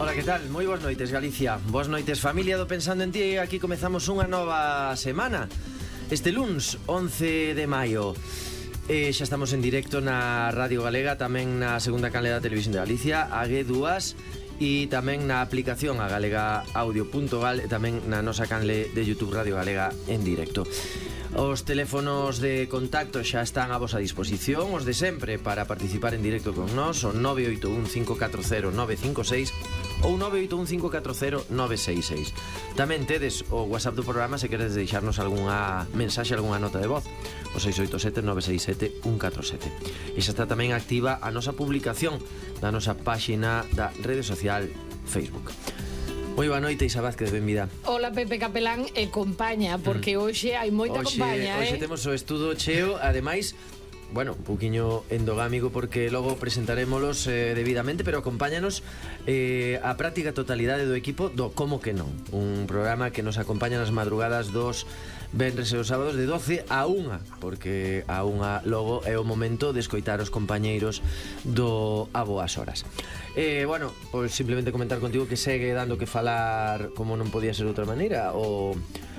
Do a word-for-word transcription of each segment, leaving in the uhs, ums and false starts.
Ola, que tal? Moi boas noites, Galicia. Boas noites, familia do Pensando en Ti. Aquí comezamos unha nova semana. Este luns, once de maio. E xa estamos en directo na Radio Galega, tamén na segunda canle da Televisión de Galicia, a G dúas, e tamén na aplicación a galega audio punto gal, e tamén na nosa canle de YouTube Radio Galega en directo. Os teléfonos de contacto xa están a vosa disposición, os de sempre, para participar en directo con nós, o nove oito un cinco catro cero nove cinco seis ou nove oito un cinco catro cero nove seis seis. Tamén tedes o WhatsApp do programa se queredes deixarnos algunha mensaxe, algunha nota de voz, o seis oito sete nove seis sete un catro sete. E xa está tamén activa a nosa publicación da nosa páxina da rede social Facebook. Moi boa noite, Isa Vázquez, benvida. Hola, Pepe Capelán e compaña, porque mm. hoxe hai moita hoxe, compaña, hoxe eh? temos o estudo cheo, ademais, bueno, un poquinho endogámico porque logo presentaremoslos eh, debidamente, pero acompáñanos eh, a práctica totalidade do equipo do Como que non, un programa que nos acompaña nas madrugadas dos venres e os sábados de doce a unha, porque a unha logo é o momento de escoitar os compañeiros do A Boas Horas. Eh, bueno, pois simplemente comentar contigo que segue dando que falar, como non podía ser de outra maneira, o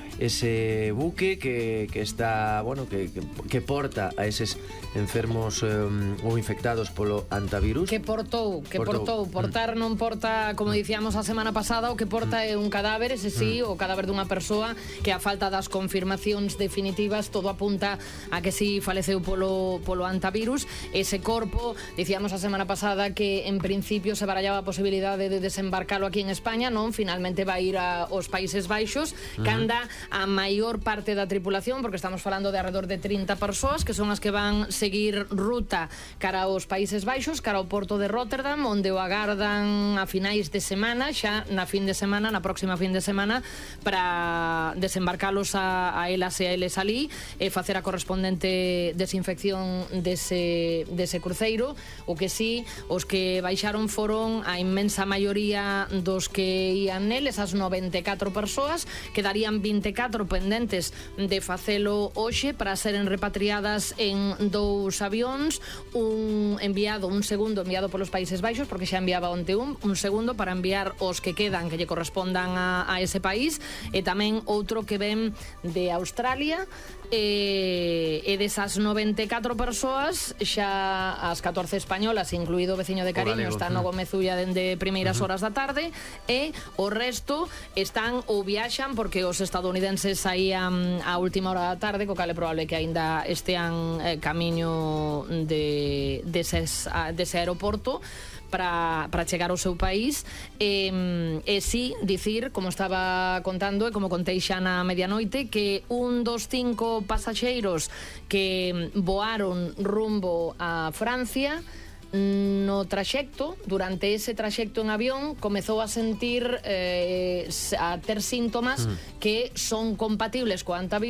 ese buque que, que está, bueno, que, que, que porta a eses enfermos um, ou infectados polo antivirus. Que portou, que portou. portou, portar mm. non porta, como dicíamos a semana pasada, o que porta é un cadáver, ese sí, mm. o cadáver dunha persoa que a falta das confirmacións definitivas todo apunta a que si faleceu polo, polo antivirus. Ese corpo, dicíamos a semana pasada que en principio se barallaba a posibilidade de desembarcalo aquí en España, non, finalmente vai ir aos Países Baixos, mm. canda a maior parte da tripulación, porque estamos falando de alrededor de trinta persoas que son as que van seguir ruta cara aos Países Baixos, cara ao porto de Rotterdam, onde o agardan a finais de semana, xa na fin de semana, na próxima fin de semana, para desembarcalos a, a elas e a eles ali e facer a correspondente desinfección dese, dese cruceiro. O que sí, os que baixaron foron a inmensa maioría dos que ían nel, esas noventa e catro persoas, quedarían vinte e catro pendentes de facelo hoxe para seren repatriadas en dous avións, un enviado, un segundo enviado polos Países Baixos, porque xa enviaba onte un, un segundo para enviar os que quedan, que lle correspondan a, a ese país, e tamén outro que ven de Australia. E, e desas noventa e catro persoas, xa as catorce españolas, incluído o veciño de Cariño, está no Gomezulla dende primeiras horas da tarde, e o resto están ou viaxan porque os estadounidenses saían a última hora da tarde, co cal é probable que aínda estean eh, camiño de, deses, a, dese aeroporto para, para chegar ao seu país. E, e sí, dicir, como estaba contando e como contei xa na medianoite, que un dos cinco pasaxeiros que voaron rumbo a Francia, no traxecto, durante ese traxecto en avión, comezou a sentir eh, a ter síntomas mm. que son compatibles co antivirus,